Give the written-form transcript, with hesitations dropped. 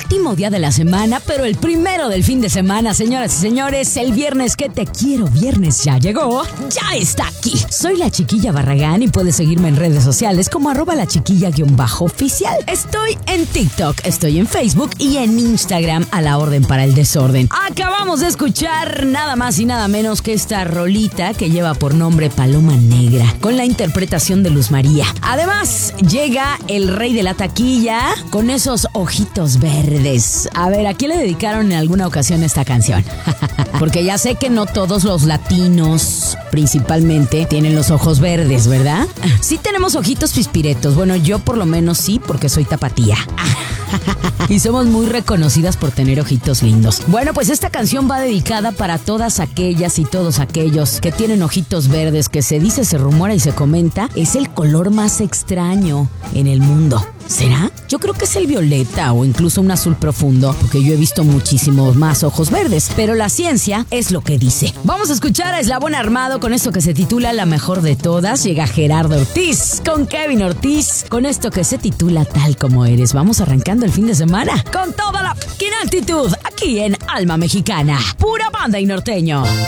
último día de la semana, pero el primero del fin de semana, señoras y señores. El viernes que te quiero, viernes ya llegó, ya está aquí. Soy la Chiquilla Barragán y puedes seguirme en redes sociales como @lachiquilla_oficial. Estoy en TikTok, estoy en Facebook y en Instagram a la orden para el desorden. Acabamos de escuchar nada más y nada menos que esta rolita que lleva por nombre Paloma Negra, con la interpretación de Luz María. Además, llega el rey de la taquilla con esos ojitos verdes. A ver, ¿a quién le dedicaron en alguna ocasión esta canción? Porque ya sé que no todos los latinos, principalmente, tienen los ojos verdes, ¿verdad? Sí tenemos ojitos pispiretos. Bueno, yo por lo menos sí, porque soy tapatía. Y somos muy reconocidas por tener ojitos lindos. Bueno, pues esta canción va dedicada para todas aquellas y todos aquellos que tienen ojitos verdes, que se dice, se rumora y se comenta, es el color más extraño en el mundo. ¿Será? Yo creo que es el violeta o incluso un azul profundo, porque yo he visto muchísimos más ojos verdes, pero la ciencia es lo que dice. Vamos a escuchar a Eslabón Armado con esto que se titula La Mejor de Todas. Llega Gerardo Ortiz con Kevin Ortiz con esto que se titula Tal Como Eres. Vamos arrancando el fin de semana con toda la actitud aquí en Alma Mexicana, pura banda y norteño.